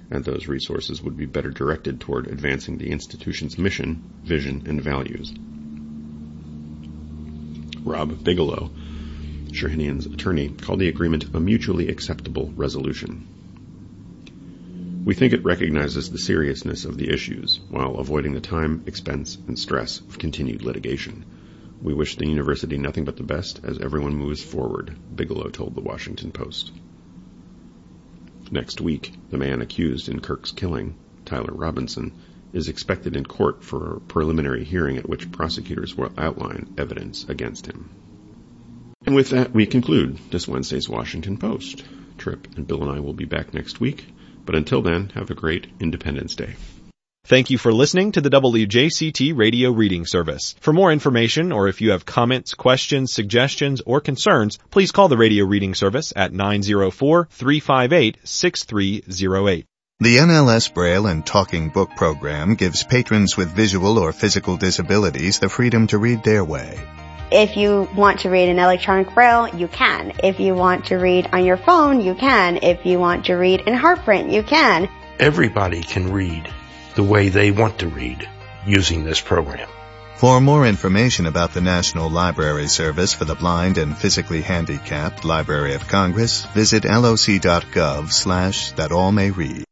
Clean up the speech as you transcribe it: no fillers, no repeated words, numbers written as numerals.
and those resources would be better directed toward advancing the institution's mission, vision, and values. Rob Bigelow, Shirhanian's attorney, called the agreement a mutually acceptable resolution. We think it recognizes the seriousness of the issues, while avoiding the time, expense, and stress of continued litigation. We wish the university nothing but the best as everyone moves forward, Bigelow told the Washington Post. Next week, the man accused in Kirk's killing, Tyler Robinson, is expected in court for a preliminary hearing at which prosecutors will outline evidence against him. And with that, we conclude this Wednesday's Washington Post. Tripp and Bill and I will be back next week, but until then, have a great Independence Day. Thank you for listening to the WJCT Radio Reading Service. For more information, or if you have comments, questions, suggestions, or concerns, please call the Radio Reading Service at 904-358-6308. The NLS Braille and Talking Book program gives patrons with visual or physical disabilities the freedom to read their way. If you want to read in electronic Braille, you can. If you want to read on your phone, you can. If you want to read in heart print, you can. Everybody can read the way they want to read using this program. For more information about the National Library Service for the Blind and Physically Handicapped, Library of Congress, visit loc.gov/thatallmayread.